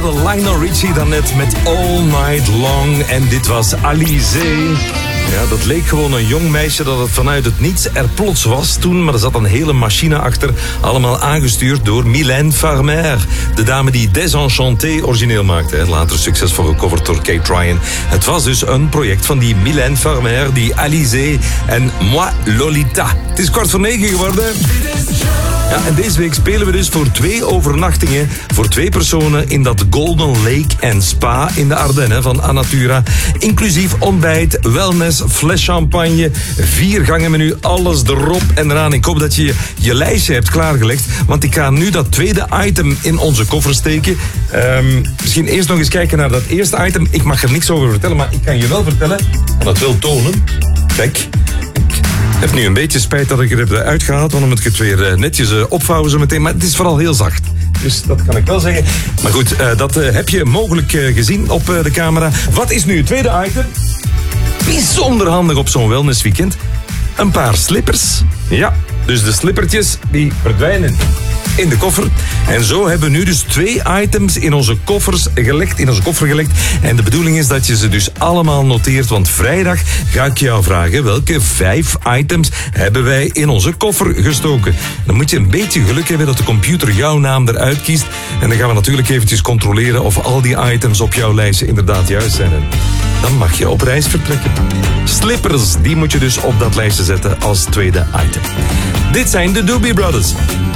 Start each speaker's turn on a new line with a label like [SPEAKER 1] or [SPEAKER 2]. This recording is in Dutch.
[SPEAKER 1] hadden Lionel Richie daarnet met All Night Long. En dit was Alizé. Ja, dat leek gewoon een jong meisje dat het vanuit het niets er plots was toen. Maar er zat een hele machine achter. Allemaal aangestuurd door Mylène Farmer. De dame die Désenchanté origineel maakte. Later succesvol gecoverd door Kate Ryan. Het was dus een project van die Mylène Farmer, die Alizé en Moi Lolita. Het is 8:45 geworden. Ja, en deze week spelen we dus voor 2 overnachtingen voor 2 personen in dat Golden Lake & Spa in de Ardennen van Anatura. Inclusief ontbijt, wellness, fles champagne, 4 gangen menu, alles erop en eraan. Ik hoop dat je je lijstje hebt klaargelegd, want ik ga nu dat tweede item in onze koffer steken. Misschien eerst nog eens kijken naar dat eerste item. Ik mag er niks over vertellen, maar ik kan je wel vertellen en dat wil tonen. Kijk. Ik heb nu een beetje spijt dat ik er heb uitgehaald, want dan moet ik het weer netjes opvouwen zo meteen. Maar het is vooral heel zacht. Dus dat kan ik wel zeggen. Maar goed, dat heb je mogelijk gezien op de camera. Wat is nu het tweede item? Bijzonder handig op zo'n wellnessweekend. Een paar slippers. Ja, dus de slippertjes die verdwijnen in de koffer. En zo hebben we nu dus 2 items in onze koffer gelegd. En de bedoeling is dat je ze dus allemaal noteert. Want vrijdag ga ik jou vragen welke 5 items hebben wij in onze koffer gestoken. Dan moet je een beetje geluk hebben dat de computer jouw naam eruit kiest. En dan gaan we natuurlijk eventjes controleren of al die items op jouw lijstje inderdaad juist zijn. En dan mag je op reis vertrekken. Slippers, die moet je dus op dat lijstje zetten als tweede item. Dit zijn de Doobie Brothers.